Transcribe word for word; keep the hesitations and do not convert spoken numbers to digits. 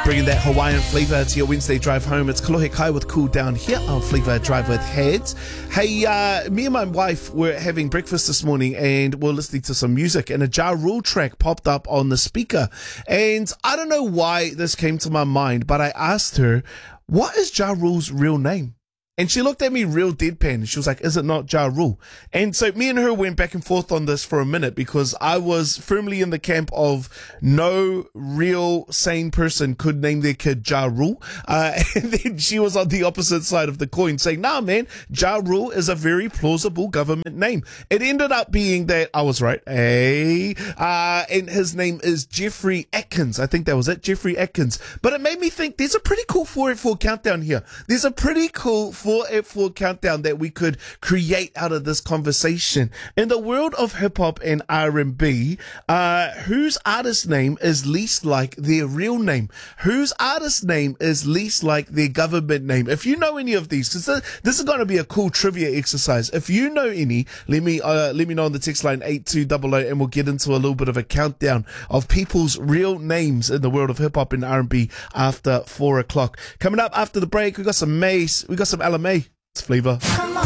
bringing that Hawaiian flavour to your Wednesday drive home. It's Kalohe Kai with Cool Down here on Flavour Drive with Heads. Hey, uh, me and my wife were having breakfast this morning and we're listening to some music, and a Ja Rule track popped up on the speaker. And I don't know why this came to my mind, but I asked her, what is Ja Rule's real name? And she looked at me real deadpan. She was like, is it not Ja Rule? And so me and her went back and forth on this for a minute, because I was firmly in the camp of no real sane person could name their kid Ja Rule. Uh, and then she was on the opposite side of the coin saying, nah, man, Ja Rule is a very plausible government name. It ended up being that I was right. Hey, uh, and his name is Jeffrey Atkins. I think that was it, Jeffrey Atkins. But it made me think there's a pretty cool four eight four countdown here. There's a pretty cool four eight four countdown that we could create out of this conversation. In the world of hip hop and R and B, uh, whose artist name is least like their real name? Whose artist name is least like their government name? If you know any of these, because this is going to be a cool trivia exercise. If you know any, let me uh, let me know on the text line eight two zero zero, and we'll get into a little bit of a countdown of people's real names in the world of hip hop and R and B after four o'clock. Coming up after the break, we got some Mace, we got some L M A. It's Flavour. Come on.